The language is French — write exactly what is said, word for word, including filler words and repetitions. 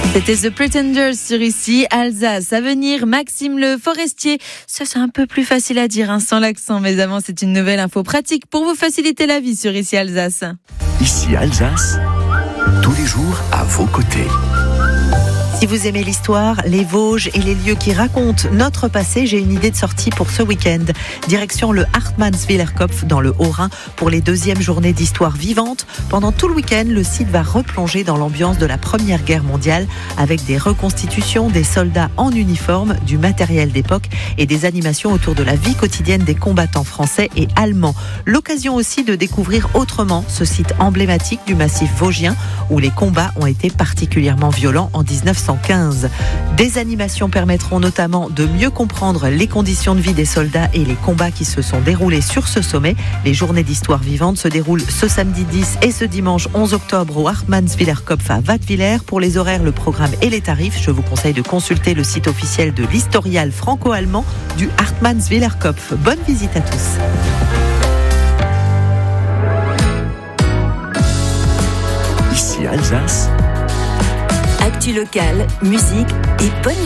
C'était The Pretenders sur ici, Alsace. À venir, Maxime Le Forestier. Ça, c'est un peu plus facile à dire, hein, sans l'accent. Mais avant, c'est une nouvelle info pratique pour vous faciliter la vie sur ici, Alsace. Ici, Alsace, tous les jours à vos côtés. Si vous aimez l'histoire, les Vosges et les lieux qui racontent notre passé, j'ai une idée de sortie pour ce week-end. Direction le Hartmannswillerkopf dans le Haut-Rhin pour les deuxièmes journées d'histoire vivante. Pendant tout le week-end, le site va replonger dans l'ambiance de la Première Guerre mondiale avec des reconstitutions, des soldats en uniforme, du matériel d'époque et des animations autour de la vie quotidienne des combattants français et allemands. L'occasion aussi de découvrir autrement ce site emblématique du massif vosgien où les combats ont été particulièrement violents en dix-neuf cent quinze. Des animations permettront notamment de mieux comprendre les conditions de vie des soldats et les combats qui se sont déroulés sur ce sommet. Les journées d'histoire vivante se déroulent ce samedi dix et ce dimanche onze octobre au Hartmannswillerkopf à Wattwiller. Pour les horaires, le programme et les tarifs, je vous conseille de consulter le site officiel de l'historial franco-allemand du Hartmannswillerkopf. Bonne visite à tous. Ici Alsace. Actu locale, musique et bonne